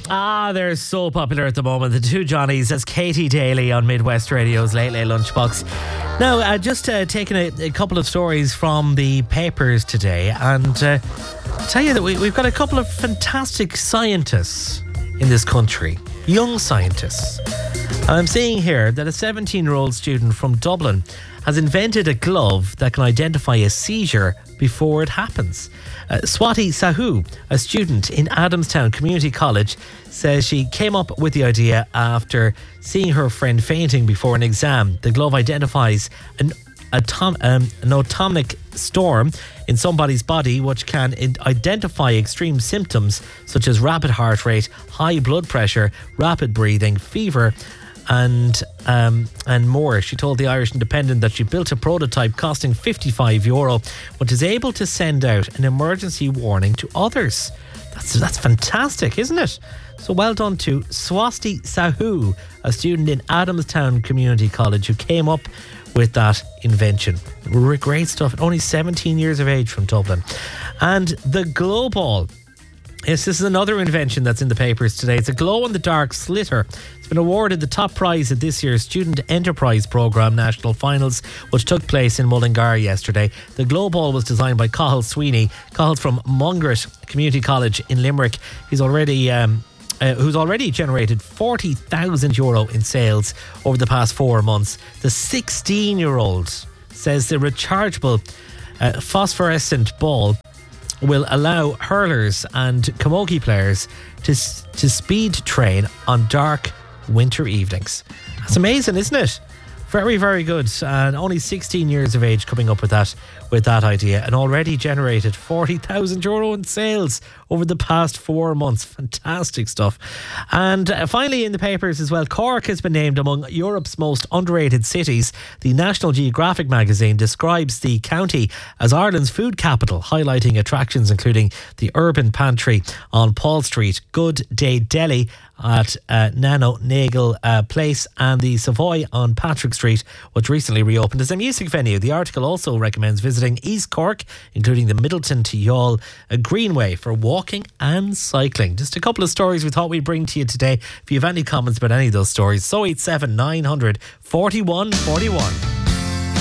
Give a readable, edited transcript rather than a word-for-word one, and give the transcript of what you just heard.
They're so popular at the moment. The two Johnnies, as Katie Daly on Midwest Radio's Late Late Lunchbox. Now, just taking a couple of stories from the papers today, and tell you that we've got a couple of fantastic scientists in this country, young scientists. And I'm seeing here that a 17-year-old student from Dublin has invented a glove that can identify a seizure before it happens. Swati Sahu, a student in Adamstown Community College, says she came up with the idea after seeing her friend fainting before an exam. The glove identifies an atomic storm in somebody's body, which can identify extreme symptoms such as rapid heart rate, high blood pressure, rapid breathing, fever, and more. She told the Irish Independent that she built a prototype costing €55, which is able to send out an emergency warning to others. That's fantastic, isn't it? So well done to Swasti Sahu, a student in Adamstown Community College, who came up with that invention. Great stuff. Only 17 years of age, from Dublin. And the glow ball. Yes, this is another invention that's in the papers today. It's a glow-in-the-dark slitter. It's been awarded the top prize at this year's Student Enterprise Programme National Finals, which took place in Mullingar yesterday. The glow ball was designed by Cathal Sweeney. Cahill's from Mungret Community College in Limerick. Who's already generated €40,000 in sales over the past 4 months. The 16-year-old says the rechargeable phosphorescent ball will allow hurlers and camogie players to speed train on dark winter evenings. That's amazing, isn't it? Very, very good. And only 16 years of age coming up with that idea, and already generated €40,000 in sales over the past 4 months. Fantastic stuff. And finally in the papers as well, Cork has been named among Europe's most underrated cities. The National Geographic magazine describes the county as Ireland's food capital, highlighting attractions including the Urban Pantry on Paul Street, Good Day Deli at Nano Nagle Place, and the Savoy on Patrick Street, which recently reopened as a music venue. The article also recommends visiting East Cork, including the Middleton to Youghal Greenway, for walking and cycling. Just a couple of stories we thought we'd bring to you today. If you have any comments about any of those stories, 087 900 4141.